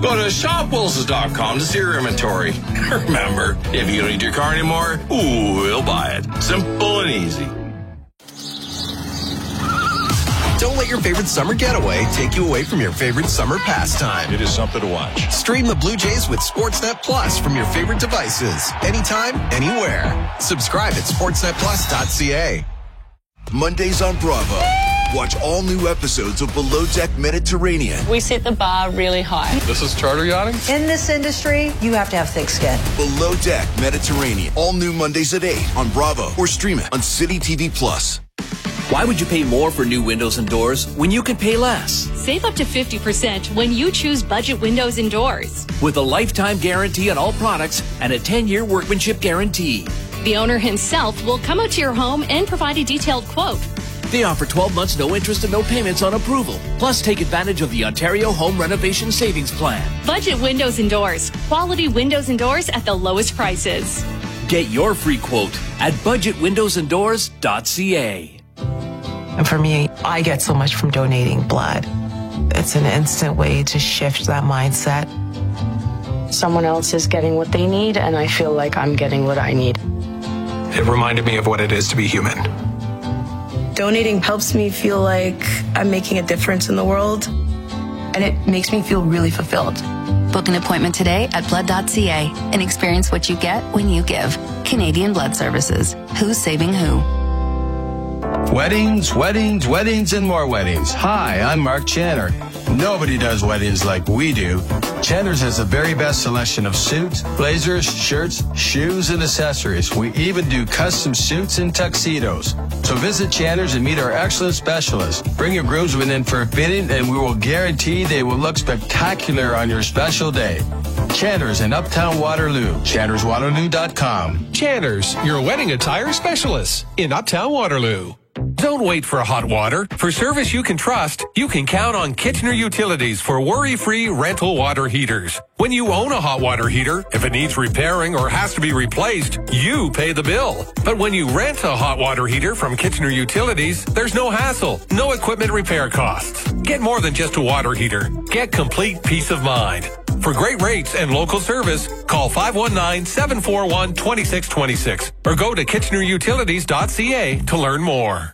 Go to shopwilsons.com to see your inventory. Remember, if you don't need your car anymore, we'll buy it. Simple and easy. Don't let your favorite summer getaway take you away from your favorite summer pastime. It is something to watch. Stream the Blue Jays with Sportsnet Plus from your favorite devices. Anytime, anywhere. Subscribe at sportsnetplus.ca. Mondays on Bravo. Watch all new episodes of Below Deck Mediterranean. We set the bar really high. This is charter yachting? In this industry, you have to have thick skin. Below Deck Mediterranean. All new Mondays at 8 on Bravo or stream it on City TV Plus. Why would you pay more for new windows and doors when you can pay less? Save up to 50% when you choose Budget Windows and Doors. With a lifetime guarantee on all products and a 10-year workmanship guarantee. The owner himself will come out to your home and provide a detailed quote. They offer 12 months no interest and no payments on approval. Plus, take advantage of the Ontario Home Renovation Savings Plan. Budget Windows and Doors. Quality windows and doors at the lowest prices. Get your free quote at budgetwindowsanddoors.ca. And for me, I get so much from donating blood. It's an instant way to shift that mindset. Someone else is getting what they need, and I feel like I'm getting what I need. It reminded me of what it is to be human. Donating helps me feel like I'm making a difference in the world, and it makes me feel really fulfilled. Book an appointment today at blood.ca and experience what you get when you give. Canadian Blood Services. Who's saving who? Weddings, weddings, weddings, and more weddings. Hi, I'm Mark Channer. Nobody does weddings like we do. Channer's has the very best selection of suits, blazers, shirts, shoes, and accessories. We even do custom suits and tuxedos. So visit Channer's and meet our excellent specialists. Bring your groomsmen in for a fitting, and we will guarantee they will look spectacular on your special day. Channer's in Uptown Waterloo. ChannersWaterloo.com. Channer's, your wedding attire specialist in Uptown Waterloo. Don't wait for hot water. For service you can trust, you can count on Kitchener Utilities for worry-free rental water heaters. When you own a hot water heater, if it needs repairing or has to be replaced, you pay the bill. But when you rent a hot water heater from Kitchener Utilities, there's no hassle, no equipment repair costs. Get more than just a water heater. Get complete peace of mind. For great rates and local service, call 519-741-2626 or go to kitchenerutilities.ca to learn more.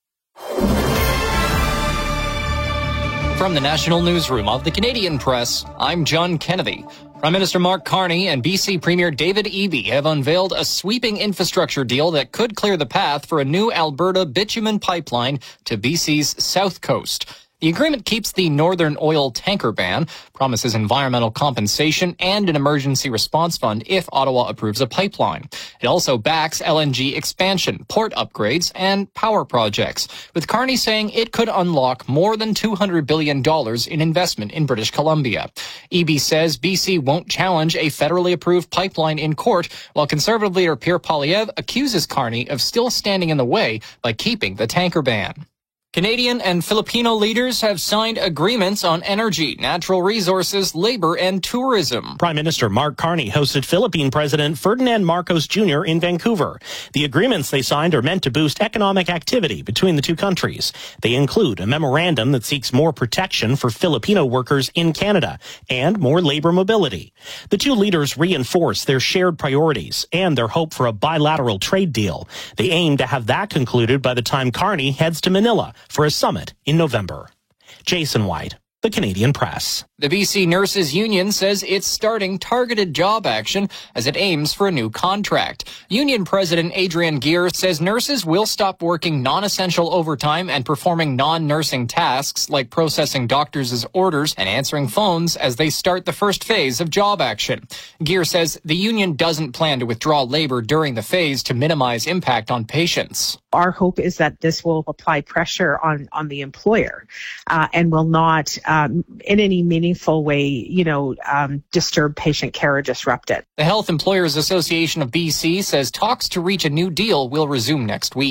From the National Newsroom of the Canadian Press, I'm John Kennedy. Prime Minister Mark Carney and BC Premier David Eby have unveiled a sweeping infrastructure deal that could clear the path for a new Alberta bitumen pipeline to BC's south coast. The agreement keeps the Northern Oil tanker ban, promises environmental compensation and an emergency response fund if Ottawa approves a pipeline. It also backs LNG expansion, port upgrades, and power projects, with Carney saying it could unlock more than $200 billion in investment in British Columbia. Eby says BC won't challenge a federally approved pipeline in court, while Conservative leader Pierre Poilievre accuses Carney of still standing in the way by keeping the tanker ban. Canadian and Filipino leaders have signed agreements on energy, natural resources, labor, and tourism. Prime Minister Mark Carney hosted Philippine President Ferdinand Marcos Jr. in Vancouver. The agreements they signed are meant to boost economic activity between the two countries. They include a memorandum that seeks more protection for Filipino workers in Canada and more labor mobility. The two leaders reinforce their shared priorities and their hope for a bilateral trade deal. They aim to have that concluded by the time Carney heads to Manila for a summit in November. Jason White, The Canadian Press. The BC Nurses Union says it's starting targeted job action as it aims for a new contract. Union President Adrian Gear says nurses will stop working non-essential overtime and performing non-nursing tasks like processing doctors' orders and answering phones as they start the first phase of job action. Gear says the union doesn't plan to withdraw labor during the phase to minimize impact on patients. Our hope is that this will apply pressure on the employer and will not in any meaningful way, disturb patient care or disrupt it. The Health Employers Association of BC says talks to reach a new deal will resume next week.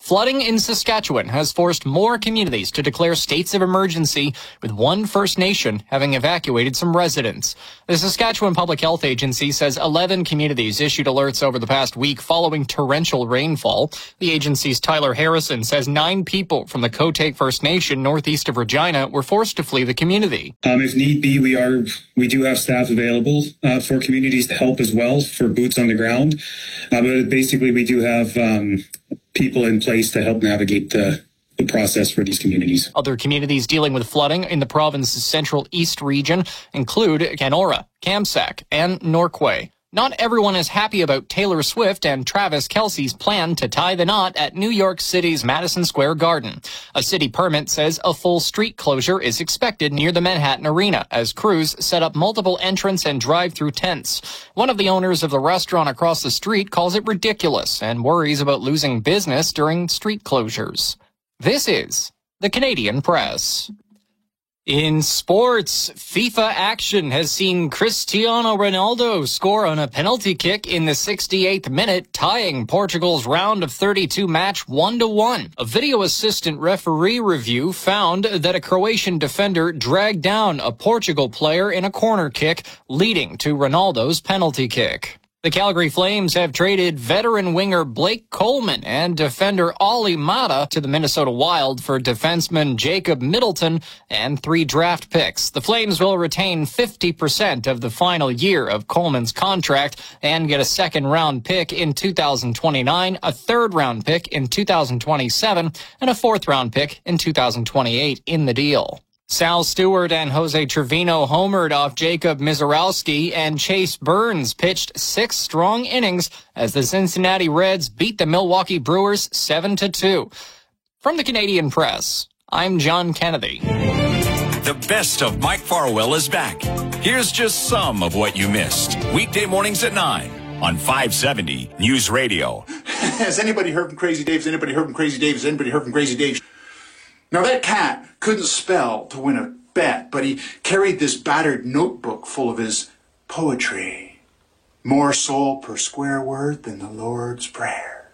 Flooding in Saskatchewan has forced more communities to declare states of emergency, with one First Nation having evacuated some residents. The Saskatchewan Public Health Agency says 11 communities issued alerts over the past week following torrential rainfall. The agency's Tyler Harrison says 9 people from the Côté First Nation northeast of Regina were forced to flee the community. If need be, we do have staff available for communities to help as well, for boots on the ground. But basically, we do have people in place to help navigate the process for these communities. Other communities dealing with flooding in the province's central east region include Kenora, Kamsack, and Norquay. Not everyone is happy about Taylor Swift and Travis Kelce's plan to tie the knot at New York City's Madison Square Garden. A city permit says a full street closure is expected near the Manhattan Arena as crews set up multiple entrance and drive-through tents. One of the owners of the restaurant across the street calls it ridiculous and worries about losing business during street closures. This is the Canadian Press. In sports, FIFA action has seen Cristiano Ronaldo score on a penalty kick in the 68th minute, tying Portugal's round of 32 match 1-1. A video assistant referee review found that a Croatian defender dragged down a Portugal player in a corner kick, leading to Ronaldo's penalty kick. The Calgary Flames have traded veteran winger Blake Coleman and defender Ollie Mata to the Minnesota Wild for defenseman Jacob Middleton and 3 draft picks. The Flames will retain 50% of the final year of Coleman's contract and get a second-round pick in 2029, a third-round pick in 2027, and a fourth-round pick in 2028 in the deal. Sal Stewart and Jose Trevino homered off Jacob Mizorowski, and Chase Burns pitched 6 strong innings as the Cincinnati Reds beat the Milwaukee Brewers 7-2. From the Canadian Press, I'm John Kennedy. The best of Mike Farwell is back. Here's just some of what you missed. Weekday mornings at 9 on 570 News Radio. Has anybody heard from Crazy Dave? Has anybody heard from Crazy Dave? Has anybody heard from Crazy Dave? Now, that cat couldn't spell to win a bet, but he carried this battered notebook full of his poetry. More soul per square word than the Lord's Prayer.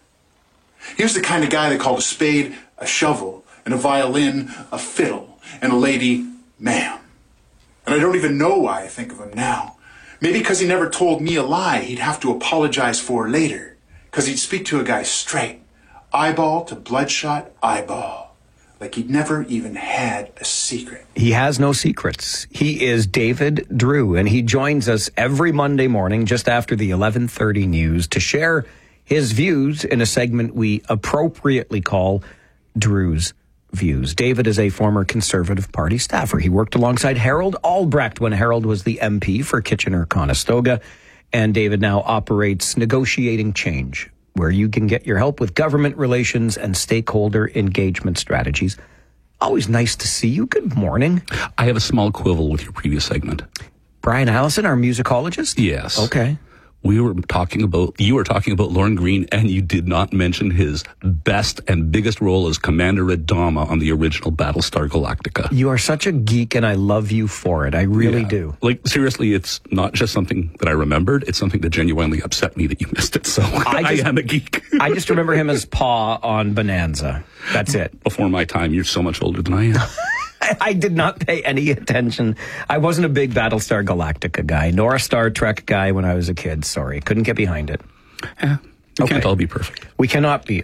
He was the kind of guy that called a spade a shovel, and a violin a fiddle, and a lady ma'am. And I don't even know why I think of him now. Maybe because he never told me a lie he'd have to apologize for later. Because he'd speak to a guy straight, eyeball to bloodshot eyeball. Like he'd never even had a secret. He has no secrets. He is David Drew, and he joins us every Monday morning just after the 11:30 news to share his views in a segment we appropriately call Drew's Views. David is a former Conservative Party staffer. He worked alongside Harold Albrecht when Harold was the MP for Kitchener-Conestoga, and David now operates Negotiating Change, where you can get your help with government relations and stakeholder engagement strategies. Always nice to see you. Good morning. I have a small quibble with your previous segment. Brian Allison, our musicologist? Yes. Okay. You were talking about Lorne Greene, and you did not mention his best and biggest role as Commander Adama on the original Battlestar Galactica. You are such a geek, and I love you for it. I really do. Like, seriously, it's not just something that I remembered. It's something that genuinely upset me that you missed it. So I am a geek. I just remember him as Pa on Bonanza. That's it. Before my time. You're so much older than I am. I did not pay any attention. I wasn't a big Battlestar Galactica guy, nor a Star Trek guy when I was a kid. Sorry. Couldn't get behind it. Yeah, we can't all be perfect. We cannot be.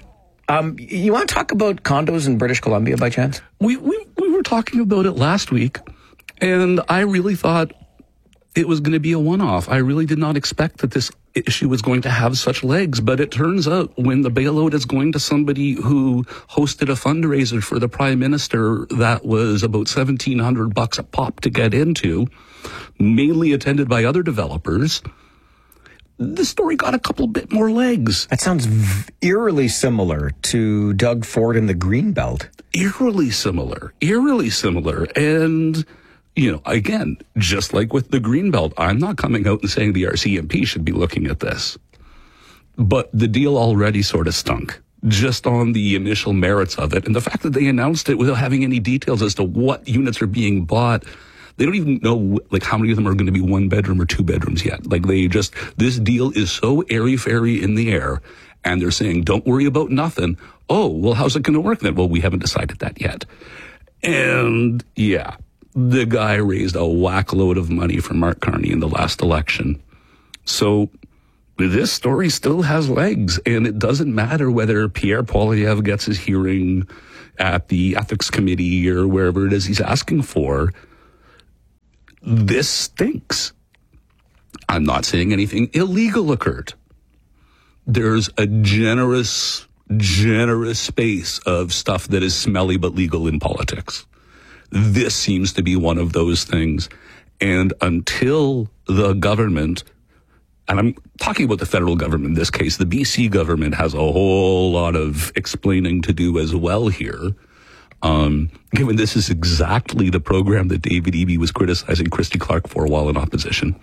You want to talk about condos in British Columbia by chance? We were talking about it last week, and I really thought it was going to be a one-off. I really did not expect that this issue was going to have such legs, but it turns out when the bailout is going to somebody who hosted a fundraiser for the Prime Minister that was about $1,700 a pop to get into, mainly attended by other developers, the story got a couple bit more legs. That sounds eerily similar to Doug Ford and the Greenbelt. Eerily similar. And, you know, again, just like with the Greenbelt, I'm not coming out and saying the RCMP should be looking at this. But the deal already sort of stunk, just on the initial merits of it. And the fact that they announced it without having any details as to what units are being bought, they don't even know, like, how many of them are going to be 1 bedroom or 2 bedrooms yet. Like, this deal is so airy-fairy in the air. and they're saying, don't worry about nothing. Oh, well, how's it going to work then? Well, we haven't decided that yet. And yeah, the guy raised a whack load of money for Mark Carney in the last election. So this story still has legs, and it doesn't matter whether Pierre Poilievre gets his hearing at the ethics committee or wherever it is he's asking for. This stinks. I'm not saying anything illegal occurred. There's a generous space of stuff that is smelly but legal in politics. This seems to be one of those things. And until the government, and I'm talking about the federal government in this case, the BC government has a whole lot of explaining to do as well here. Given this is exactly the program that David Eby was criticizing Christy Clark for while in opposition.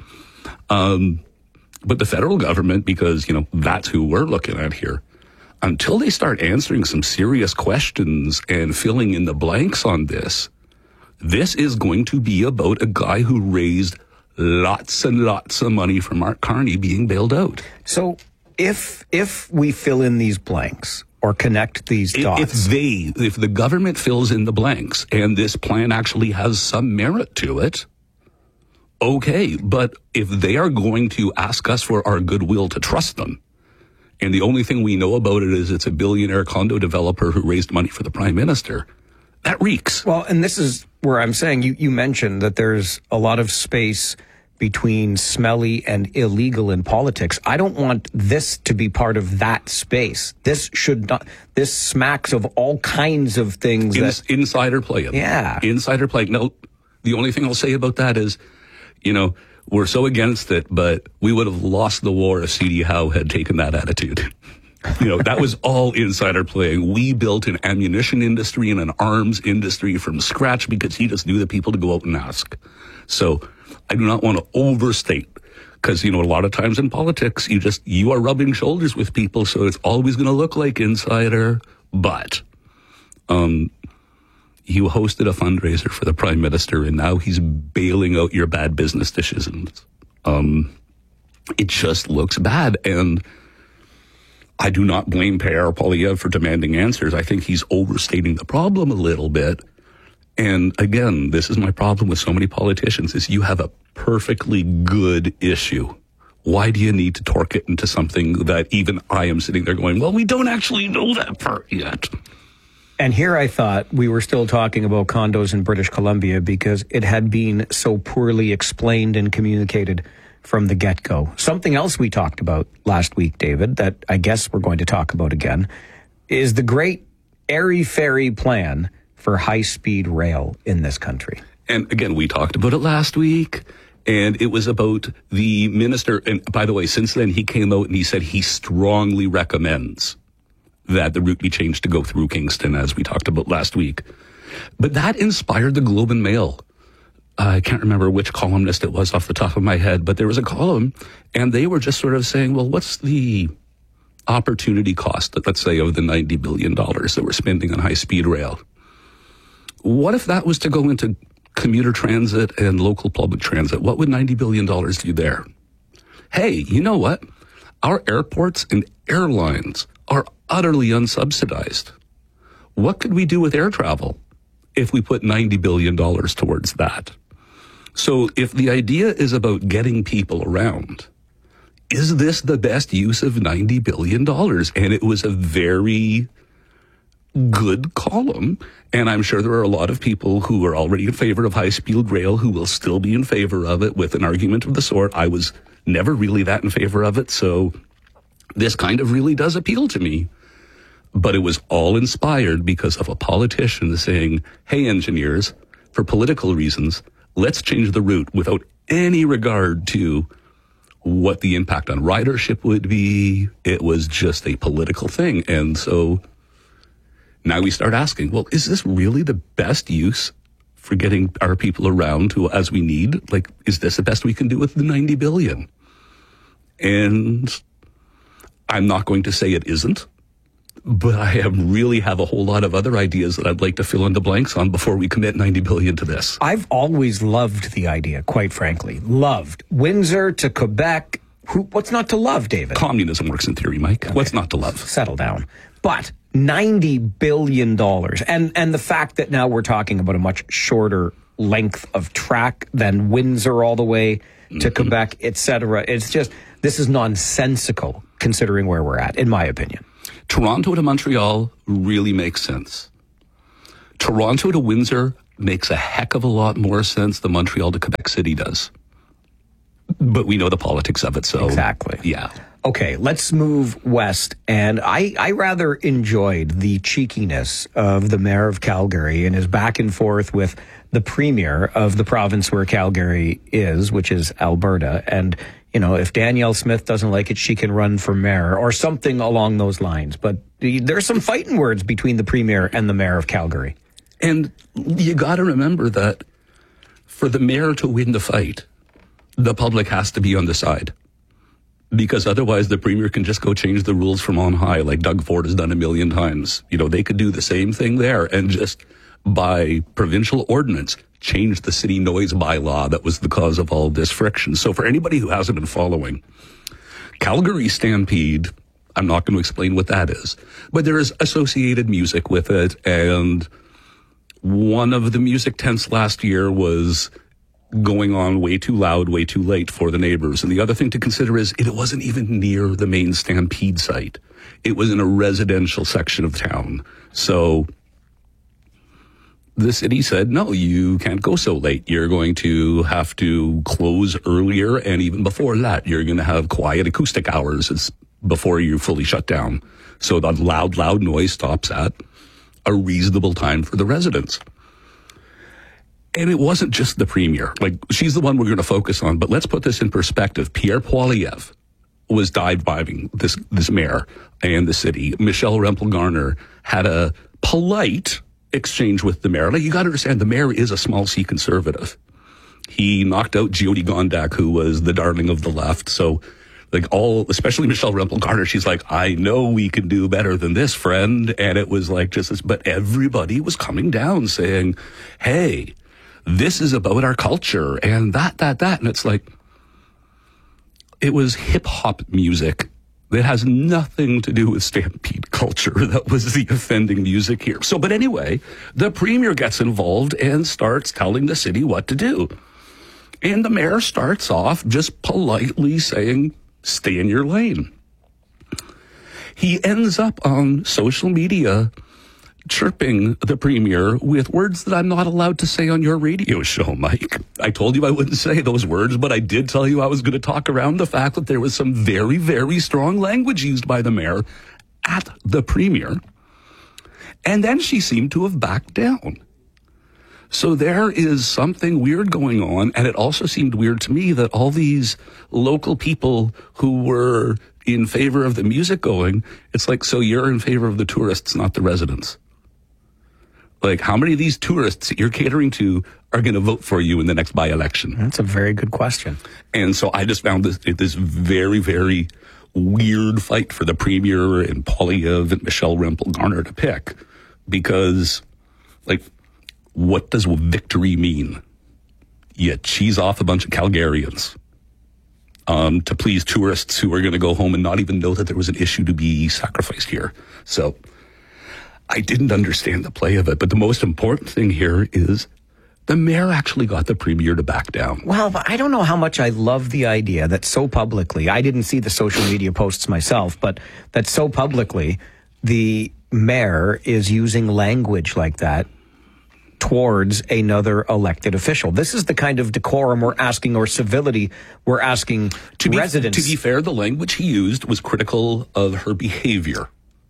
But the federal government, because, that's who we're looking at here, until they start answering some serious questions and filling in the blanks on this is going to be about a guy who raised lots and lots of money for Mark Carney being bailed out. So if we fill in these blanks or connect these dots. If the government fills in the blanks and this plan actually has some merit to it, okay, but if they are going to ask us for our goodwill to trust them, and the only thing we know about it is it's a billionaire condo developer who raised money for the prime minister, that reeks. Well, and this is where I'm saying you mentioned that there's a lot of space between smelly and illegal in politics. I don't want this to be part of that space. This should not. This smacks of all kinds of things. Insider play. Yeah. Insider play. No, the only thing I'll say about that is, we're so against it, but we would have lost the war if C.D. Howe had taken that attitude. That was all insider playing. We built an ammunition industry and an arms industry from scratch because he just knew the people to go out and ask. So I do not want to overstate, because, a lot of times in politics, you are rubbing shoulders with people, so it's always going to look like insider. But you hosted a fundraiser for the prime minister, and now he's bailing out your bad business decisions. It just looks bad, and I do not blame Pierre Poilievre for demanding answers. I think he's overstating the problem a little bit. And again, this is my problem with so many politicians, is you have a perfectly good issue. Why do you need to torque it into something that even I am sitting there going, well, we don't actually know that part yet. And here I thought we were still talking about condos in British Columbia because it had been so poorly explained and communicated from the get-go. Something else we talked about last week, David, that I guess we're going to talk about again, is the great airy-fairy plan for high-speed rail in this country. And again, we talked about it last week, and it was about the minister. And by the way, since then, he came out and he said he strongly recommends that the route be changed to go through Kingston, as we talked about last week. But that inspired the Globe and Mail. I can't remember which columnist it was off the top of my head, but there was a column, and they were just sort of saying, well, what's the opportunity cost, let's say, of the $90 billion that we're spending on high-speed rail? What if that was to go into commuter transit and local public transit? What would $90 billion do there? Hey, you know what? Our airports and airlines are utterly unsubsidized. What could we do with air travel if we put $90 billion towards that? So if the idea is about getting people around, is this the best use of $90 billion? And it was a very good column. And I'm sure there are a lot of people who are already in favor of high-speed rail who will still be in favor of it with an argument of the sort. I was never really that in favor of it, so this kind of really does appeal to me. But it was all inspired because of a politician saying, hey, engineers, for political reasons, let's change the route without any regard to what the impact on ridership would be. It was just a political thing. And so now we start asking, well, is this really the best use for getting our people around to as we need? Like, is this the best we can do with the $90 billion? And I'm not going to say it isn't, but I really have a whole lot of other ideas that I'd like to fill in the blanks on before we commit $90 billion to this. I've always loved the idea, quite frankly. Loved. Windsor to Quebec, What's not to love, David? Communism works in theory, Mike. Okay. What's not to love? Settle down. But $90 billion. And the fact that now we're talking about a much shorter length of track than Windsor all the way to Quebec, etc. It's just, this is nonsensical considering where we're at, in my opinion. Toronto to Montreal really makes sense. Toronto to Windsor makes a heck of a lot more sense than Montreal to Quebec City does. But we know the politics of it, so... Exactly. Yeah. Okay, let's move west. And I rather enjoyed the cheekiness of the mayor of Calgary and his back and forth with the premier of the province where Calgary is, which is Alberta. And, you know, if Danielle Smith doesn't like it, she can run for mayor or something along those lines. But there's some fighting words between the premier and the mayor of Calgary. And you got to remember that for the mayor to win the fight, the public has to be on the side. Because otherwise the premier can just go change the rules from on high, like Doug Ford has done a million times. You know, they could do the same thing there and just by provincial ordinance change the city noise bylaw that was the cause of all this friction. So for anybody who hasn't been following, Calgary Stampede, I'm not going to explain what that is, but there is associated music with it. And one of the music tents last year was going on way too loud, way too late for the neighbors. And the other thing to consider is it wasn't even near the main Stampede site. It was in a residential section of town. So the city said, no, you can't go so late. You're going to have to close earlier. And even before that, you're going to have quiet acoustic hours before you fully shut down. So the loud noise stops at a reasonable time for the residents. And it wasn't just the premier. Like, she's the one we're going to focus on. But let's put this in perspective. Pierre Poilievre was dive-bombing this mayor and the city. Michelle Rempel-Garner had a polite exchange with the mayor. Like, you got to understand, the mayor is a small C conservative. He knocked out Jyoti Gondak, who was the darling of the left. So, like, especially Michelle Rempel-Garner, she's like, I know we can do better than this, friend. And it was like just this, but everybody was coming down saying, hey, this is about our culture and that. And it's like, it was hip hop music that has nothing to do with Stampede culture. That was the offending music here. So, but anyway, the premier gets involved and starts telling the city what to do. And the mayor starts off just politely saying, stay in your lane. He ends up on social media chirping the premier with words that I'm not allowed to say on your radio show, Mike. I told you I wouldn't say those words, but I did tell you I was going to talk around the fact that there was some very, very strong language used by the mayor at the premier. And then she seemed to have backed down. So there is something weird going on. And it also seemed weird to me that all these local people who were in favor of the music going, it's like, so you're in favor of the tourists, not the residents. Like, how many of these tourists that you're catering to are going to vote for you in the next by-election? That's a very good question. And so I just found this very, very weird fight for the premier and Poilievre and Michelle Rempel-Garner to pick. Because, like, what does victory mean? You cheese off a bunch of Calgarians to please tourists who are going to go home and not even know that there was an issue to be sacrificed here. So I didn't understand the play of it. But the most important thing here is the mayor actually got the premier to back down. Well, but I don't know how much I love the idea that so publicly, I didn't see the social media posts myself, but that so publicly the mayor is using language like that towards another elected official. This is the kind of decorum we're asking, or civility we're asking residents. To be fair, the language he used was critical of her behavior.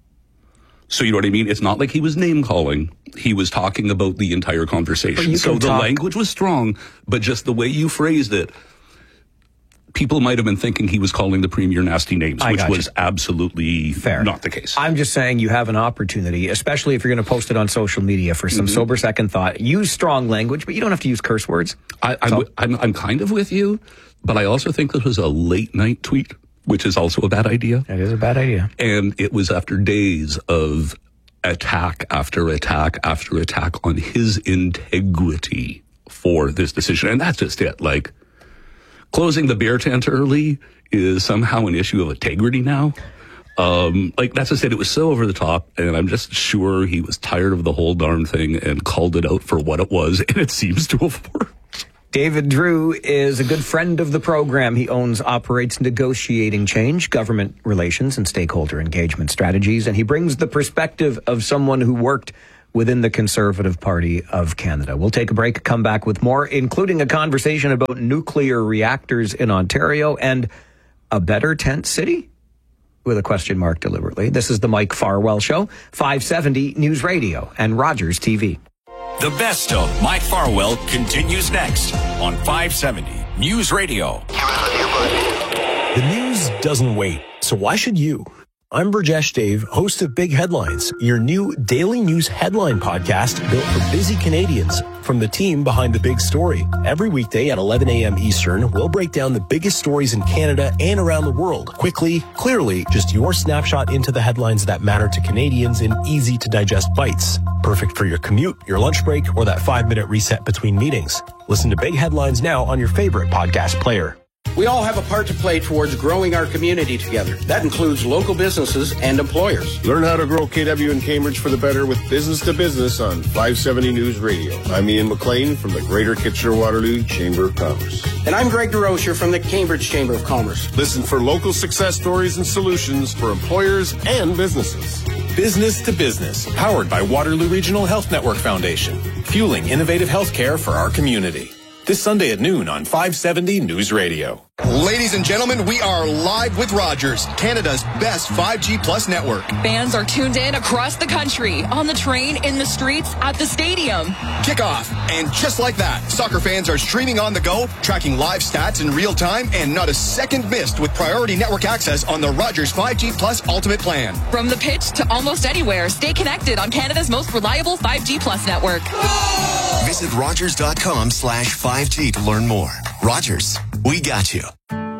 So you know what I mean? It's not like he was name calling. He was talking about the entire conversation. So the language was strong, but just the way you phrased it, people might have been thinking he was calling the premier nasty names, which was absolutely fair. Not the case. I'm just saying you have an opportunity, especially if you're going to post it on social media, for some sober second thought. Use strong language, but you don't have to use curse words. I'm kind of with you, but I also think this was a late night tweet, which is also a bad idea. It is a bad idea. And it was after days of attack after attack after attack on his integrity for this decision. And that's just it. Like, closing the beer tent early is somehow an issue of integrity now. That's I said, it was so over the top, and I'm just sure he was tired of the whole darn thing and called it out for what it was, and it seems to have worked. David Drew is a good friend of the program. He operates Negotiating Change, government relations, and stakeholder engagement strategies, and he brings the perspective of someone who worked within the Conservative Party of Canada. We'll take a break, come back with more, including a conversation about nuclear reactors in Ontario and a better tent city? With a question mark deliberately. This is the Mike Farwell Show, 570 News Radio and Rogers TV. The best of Mike Farwell continues next on 570 News Radio. The news doesn't wait, so why should you? I'm Burjesh Dave, host of Big Headlines, your new daily news headline podcast built for busy Canadians from the team behind the big story. Every weekday at 11 a.m. Eastern, we'll break down the biggest stories in Canada and around the world. Quickly, clearly, just your snapshot into the headlines that matter to Canadians in easy-to-digest bites. Perfect for your commute, your lunch break, or that 5-minute reset between meetings. Listen to Big Headlines now on your favorite podcast player. We all have a part to play towards growing our community together. That includes local businesses and employers. Learn how to grow KW in Cambridge for the better with Business to Business on 570 News Radio. I'm Ian McLean from the Greater Kitchener-Waterloo Chamber of Commerce. And I'm Greg DeRocher from the Cambridge Chamber of Commerce. Listen for local success stories and solutions for employers and businesses. Business to Business, powered by Waterloo Regional Health Network Foundation, fueling innovative healthcare for our community. This Sunday at noon on 570 News Radio. Ladies and gentlemen, we are live with Rogers, Canada's best 5G Plus network. Fans are tuned in across the country, on the train, in the streets, at the stadium. Kickoff. And just like that, soccer fans are streaming on the go, tracking live stats in real time, and not a second missed with priority network access on the Rogers 5G Plus Ultimate Plan. From the pitch to almost anywhere, stay connected on Canada's most reliable 5G Plus network. Visit Rogers.com/5G to learn more. Rogers, we got you.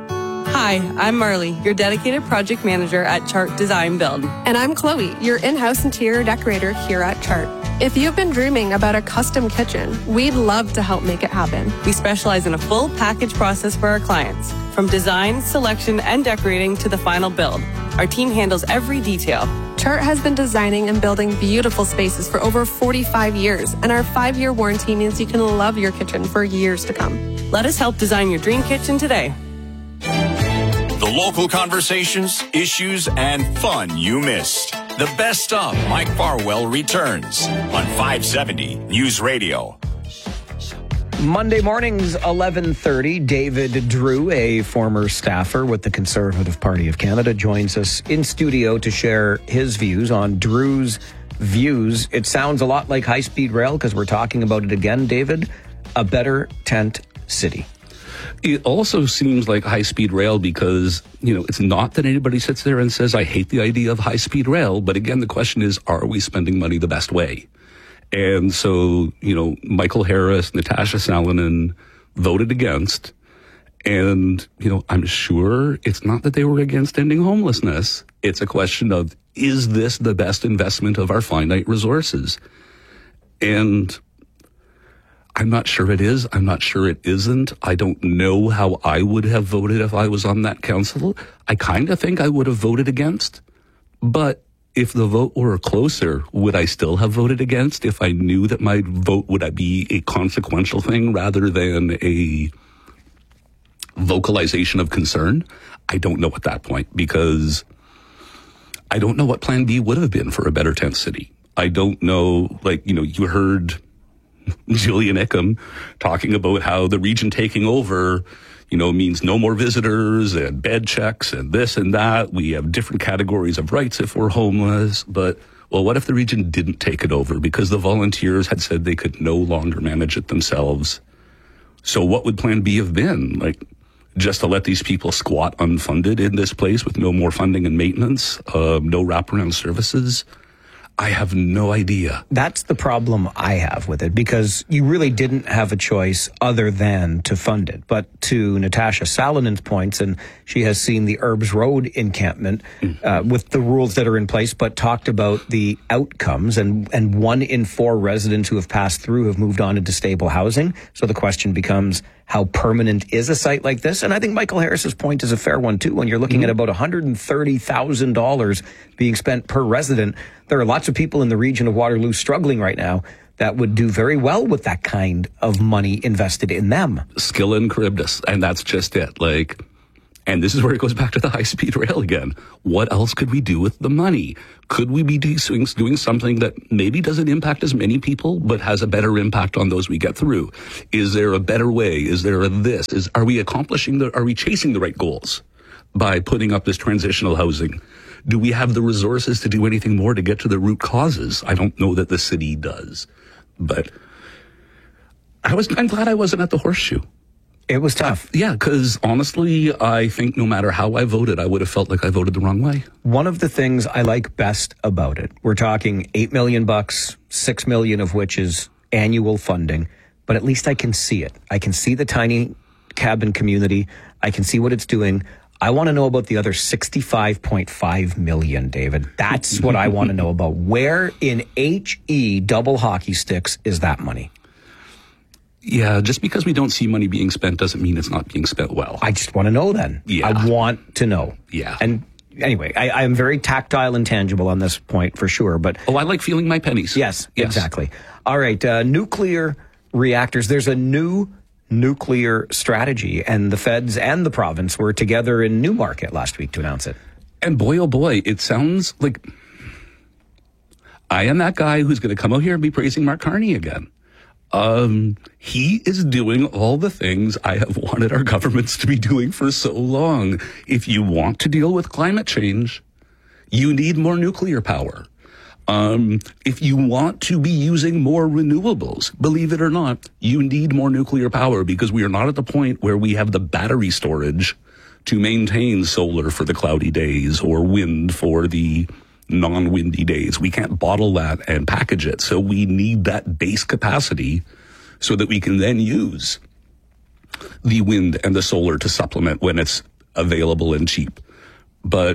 Hi, I'm Marley, your dedicated project manager at Chart Design Build. And I'm Chloe, your in-house interior decorator here at Chart. If you've been dreaming about a custom kitchen, we'd love to help make it happen. We specialize in a full package process for our clients, from design, selection, and decorating to the final build. Our team handles every detail. Chart has been designing and building beautiful spaces for over 45 years, and our 5-year warranty means you can love your kitchen for years to come. Let us help design your dream kitchen today. The local conversations, issues, and fun you missed. The best of Mike Farwell returns on 570 News Radio. Monday mornings, 11:30. David Drew, a former staffer with the Conservative Party of Canada, joins us in studio to share his views on Drew's views. It sounds a lot like high-speed rail because we're talking about it again, David. A better tent city. It also seems like high-speed rail because, it's not that anybody sits there and says, I hate the idea of high-speed rail. But again, the question is, are we spending money the best way? And so, Michael Harris, Natasha Salonen voted against. And, I'm sure it's not that they were against ending homelessness. It's a question of, is this the best investment of our finite resources? And I'm not sure it is. I'm not sure it isn't. I don't know how I would have voted if I was on that council. I kind of think I would have voted against. But if the vote were closer, would I still have voted against if I knew that my vote would be a consequential thing rather than a vocalization of concern? I don't know at that point because I don't know what plan B would have been for a better tent city. I don't know, you heard Julian Ickham talking about how the region taking over, means no more visitors and bed checks and this and that. We have different categories of rights if we're homeless. But, what if the region didn't take it over because the volunteers had said they could no longer manage it themselves? So what would plan B have been? Just to let these people squat unfunded in this place with no more funding and maintenance, no wraparound services? I have no idea. That's the problem I have with it, because you really didn't have a choice other than to fund it. But to Natasha Salonen's points, and she has seen the Herbs Road encampment with the rules that are in place, but talked about the outcomes, and 1 in 4 residents who have passed through have moved on into stable housing. So the question becomes, how permanent is a site like this. And I think Michael Harris's point is a fair one, too. When you're looking at about $130,000 being spent per resident, there are lots of people in the region of Waterloo struggling right now that would do very well with that kind of money invested in them. Skill and Charybdis, and that's just it. And this is where it goes back to the high-speed rail again. What else could we do with the money? Could we be doing something that maybe doesn't impact as many people, but has a better impact on those we get through? Is there a better way? Is there are we are we chasing the right goals by putting up this transitional housing? Do we have the resources to do anything more to get to the root causes? I don't know that the city does, but I'm glad I wasn't at the Horseshoe. It was tough. Yeah, because honestly, I think no matter how I voted, I would have felt like I voted the wrong way. One of the things I like best about it, we're talking $8 million, $6 million of which is annual funding, but at least I can see it. I can see the tiny cabin community. I can see what it's doing. I want to know about the other $65.5 million, David. That's what I want to know about. Where in HE double hockey sticks is that money? Yeah, just because we don't see money being spent doesn't mean it's not being spent well. I just want to know then. Yeah. I want to know. Yeah. And anyway, I am very tactile and tangible on this point for sure. But I like feeling my pennies. Yes, exactly. All right, nuclear reactors. There's a new nuclear strategy, and the feds and the province were together in Newmarket last week to announce it. And boy, oh boy, it sounds like I am that guy who's going to come out here and be praising Mark Carney again. He is doing all the things I have wanted our governments to be doing for so long. If you want to deal with climate change, you need more nuclear power. If you want to be using more renewables, believe it or not, you need more nuclear power because we are not at the point where we have the battery storage to maintain solar for the cloudy days or wind for the non-windy days. We can't bottle that and package it. So we need that base capacity so that we can then use the wind and the solar to supplement when it's available and cheap. But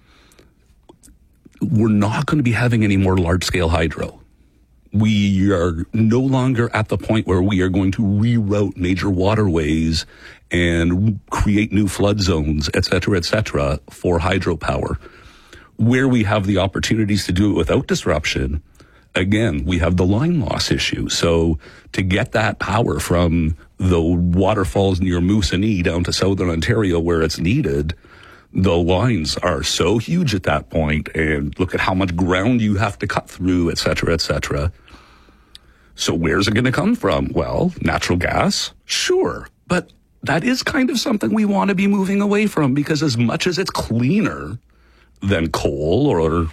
we're not going to be having any more large-scale hydro. We are no longer at the point where we are going to reroute major waterways and create new flood zones, et cetera, for hydropower. Where we have the opportunities to do it without disruption, again, we have the line loss issue. So to get that power from the waterfalls near Moosonee down to southern Ontario where it's needed, the lines are so huge at that point, and look at how much ground you have to cut through, et cetera, et cetera. So where's it going to come from? Well, natural gas? Sure. But that is kind of something we want to be moving away from, because as much as it's cleaner than coal or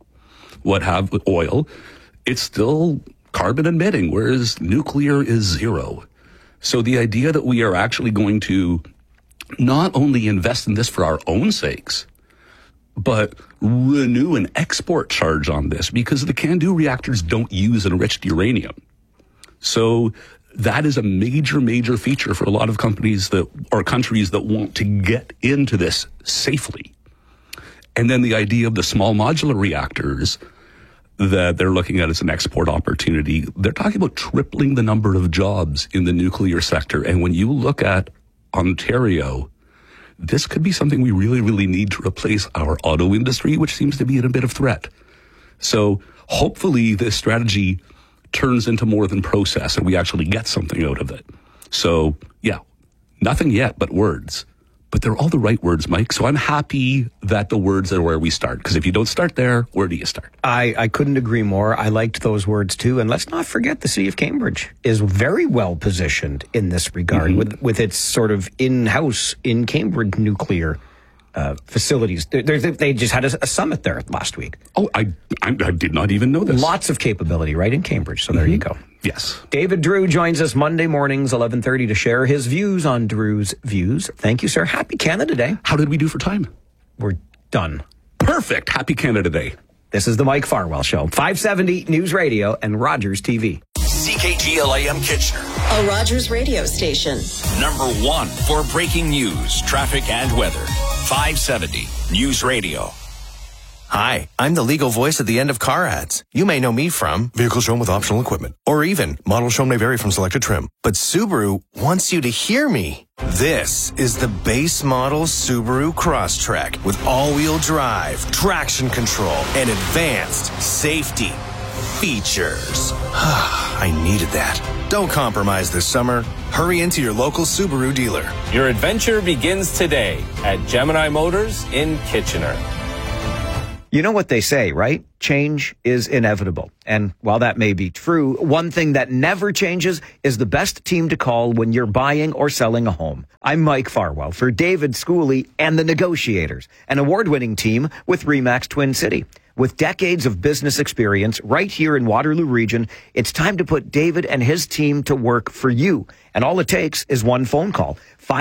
oil, it's still carbon emitting, whereas nuclear is zero. So the idea that we are actually going to not only invest in this for our own sakes, but renew an export charge on this, because the CANDU reactors don't use enriched uranium. So that is a major, major feature for a lot of companies or countries that want to get into this safely. And then the idea of the small modular reactors that they're looking at as an export opportunity, they're talking about tripling the number of jobs in the nuclear sector. And when you look at Ontario, this could be something we really, really need to replace our auto industry, which seems to be in a bit of threat. So hopefully this strategy turns into more than process and we actually get something out of it. So yeah, nothing yet but words. But they're all the right words, Mike. So I'm happy that the words are where we start. Because if you don't start there, where do you start? I couldn't agree more. I liked those words too. And let's not forget the city of Cambridge is very well positioned in this regard with its sort of in-house, in Cambridge nuclear facilities. They just had a summit there last week. Oh, I did not even know this. Lots of capability right in Cambridge. So there you go. Yes. David Drew joins us Monday mornings, 11:30, to share his views on Drew's Views. Thank you, sir. Happy Canada Day. How did we do for time? We're done. Perfect. Happy Canada Day. This is the Mike Farwell Show. 570 News Radio and Rogers TV. CKGLAM Kitchener, a Rogers radio station. Number 1 for breaking news, traffic, and weather. 570 News Radio. Hi, I'm the legal voice at the end of car ads. You may know me from vehicle shown with optional equipment, or even model shown may vary from selected trim. But Subaru wants you to hear me. This is the base model Subaru Crosstrek with all-wheel drive, traction control, and advanced safety features. I needed that. Don't compromise this summer. Hurry into your local Subaru dealer. Your adventure begins today at Gemini Motors in Kitchener. You know what they say, right? Change is inevitable. And while that may be true, one thing that never changes is the best team to call when you're buying or selling a home. I'm Mike Farwell for David Schooley and the Negotiators, an award-winning team with RE/MAX Twin City. With decades of business experience right here in Waterloo Region, it's time to put David and his team to work for you. And all it takes is one phone call,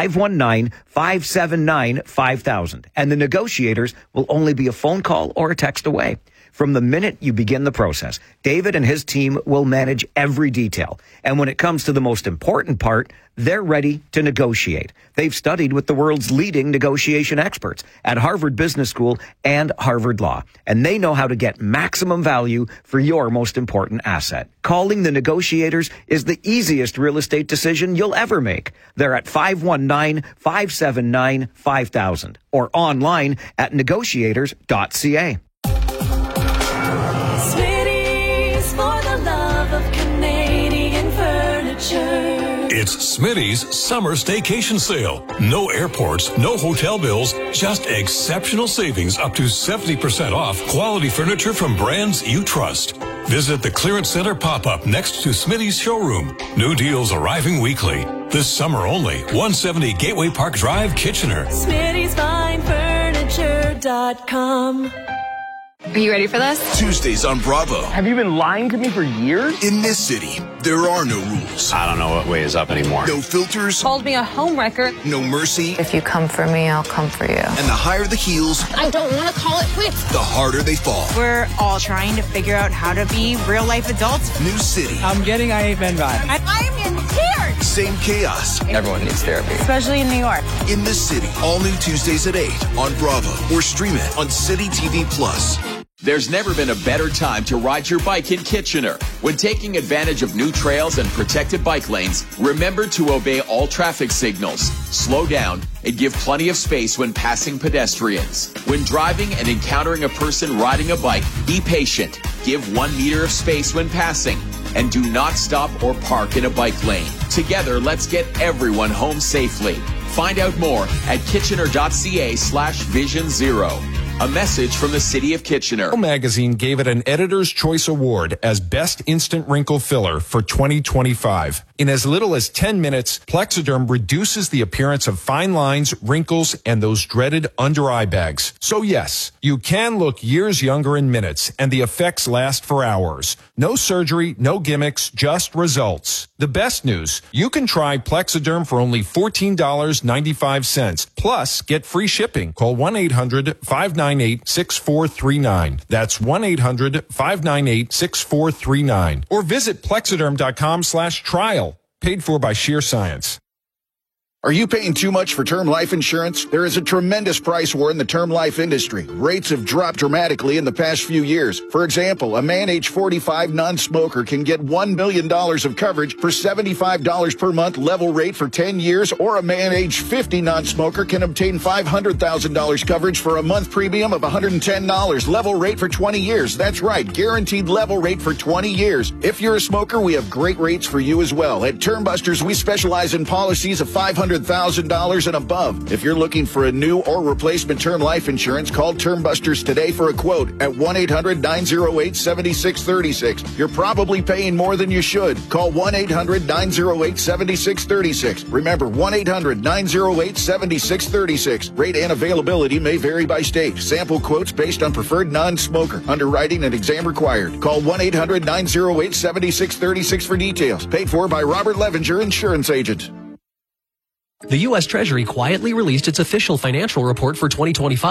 519-579-5000. And the Negotiators will only be a phone call or a text away. From the minute you begin the process, David and his team will manage every detail. And when it comes to the most important part, they're ready to negotiate. They've studied with the world's leading negotiation experts at Harvard Business School and Harvard Law. And they know how to get maximum value for your most important asset. Calling the Negotiators is the easiest real estate decision you'll ever make. They're at 519-579-5000 or online at negotiators.ca. It's Smitty's summer staycation sale. No airports, no hotel bills, just exceptional savings up to 70% off quality furniture from brands you trust. Visit the Clearance Center pop-up next to Smitty's showroom. New deals arriving weekly. This summer only, 170 Gateway Park Drive, Kitchener. Smitty'sFineFurniture.com. Are you ready for this? Tuesdays on Bravo. Have you been lying to me for years? In this city, there are no rules. I don't know what way is up anymore. No filters. Called me a homewrecker. No mercy. If you come for me, I'll come for you. And the higher the heels, I don't want to call it quits. the harder they fall. We're all trying to figure out how to be real-life adults. New city. I'm getting I Ain't Been Vibe. I'm in tears. Same chaos. Everyone needs therapy. Especially in New York. In this city, all new Tuesdays at 8 on Bravo or stream it on City TV Plus. There's never been a better time to ride your bike in Kitchener. When taking advantage of new trails and protected bike lanes, remember to obey all traffic signals, slow down, and give plenty of space when passing pedestrians. When driving and encountering a person riding a bike, be patient, give 1 meter of space when passing, and do not stop or park in a bike lane. Together, let's get everyone home safely. Find out more at kitchener.ca/Vision Zero. A message from the City of Kitchener. Magazine gave it an Editor's Choice Award as Best Instant Wrinkle Filler for 2025. In as little as 10 minutes, Plexiderm reduces the appearance of fine lines, wrinkles, and those dreaded under-eye bags. So yes, you can look years younger in minutes, and the effects last for hours. No surgery, no gimmicks, just results. The best news, you can try Plexiderm for only $14.95. Plus, get free shipping. Call 1-800-598-6439. That's 1-800-598-6439. Or visit plexiderm.com/trial. Paid for by Sheer Science. Are you paying too much for term life insurance? There is a tremendous price war in the term life industry. Rates have dropped dramatically in the past few years. For example, a man age 45 non-smoker can get $1 million of coverage for $75 per month level rate for 10 years, or a man age 50 non-smoker can obtain $500,000 coverage for a month premium of $110 level rate for 20 years. That's right, guaranteed level rate for 20 years. If you're a smoker, we have great rates for you as well. At Termbusters, we specialize in policies of $500,000 and above. If you're looking for a new or replacement term life insurance, call Termbusters today for a quote at 1-800-908-7636. You're probably paying more than you should. Call 1-800-908-7636. Remember, 1-800-908-7636. Rate and availability may vary by state. Sample quotes based on preferred non-smoker. Underwriting and exam required. Call 1-800-908-7636 for details. Paid for by Robert Levinger, Insurance Agent. The U.S. Treasury quietly released its official financial report for 2025.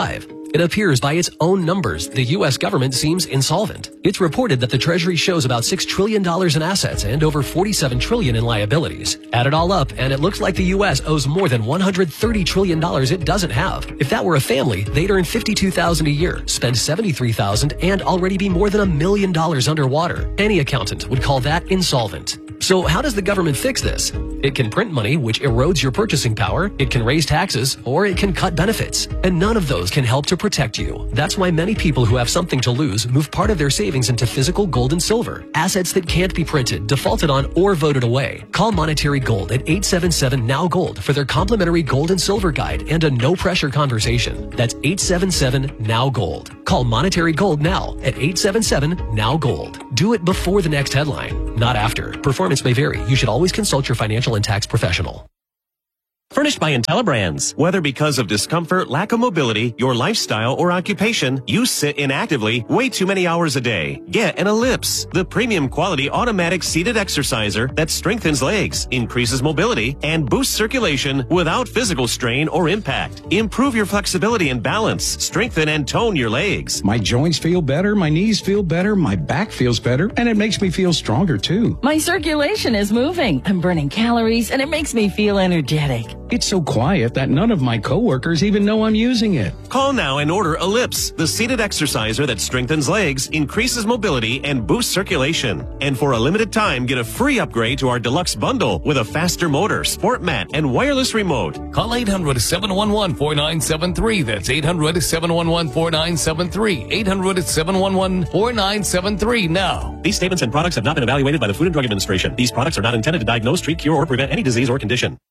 It appears by its own numbers, the U.S. government seems insolvent. It's reported that the Treasury shows about $6 trillion in assets and over $47 trillion in liabilities. Add it all up, and it looks like the U.S. owes more than $130 trillion it doesn't have. If that were a family, they'd earn $52,000 a year, spend $73,000, and already be more than $1 million underwater. Any accountant would call that insolvent. So how does the government fix this? It can print money, which erodes your purchasing power, it can raise taxes, or it can cut benefits. And none of those can help to protect you. That's why many people who have something to lose move part of their savings into physical gold and silver, assets that can't be printed, defaulted on, or voted away. Call Monetary Gold at 877-NOW-GOLD for their complimentary gold and silver guide and a no-pressure conversation. That's 877-NOW-GOLD. Call Monetary Gold now at 877-NOW-GOLD. Do it before the next headline, not after. Performance may vary. You should always consult your financial and tax professional. Furnished by IntelliBrands. Whether because of discomfort, lack of mobility, your lifestyle, or occupation, you sit inactively way too many hours a day. Get an Ellipse, the premium quality automatic seated exerciser that strengthens legs, increases mobility, and boosts circulation without physical strain or impact. Improve your flexibility and balance. Strengthen and tone your legs. My joints feel better, my knees feel better, my back feels better, and it makes me feel stronger too. My circulation is moving. I'm burning calories, and it makes me feel energetic. It's so quiet that none of my coworkers even know I'm using it. Call now and order Ellipse, the seated exerciser that strengthens legs, increases mobility, and boosts circulation. And for a limited time, get a free upgrade to our deluxe bundle with a faster motor, sport mat, and wireless remote. Call 800-711-4973. That's 800-711-4973. 800-711-4973 now. These statements and products have not been evaluated by the Food and Drug Administration. These products are not intended to diagnose, treat, cure, or prevent any disease or condition.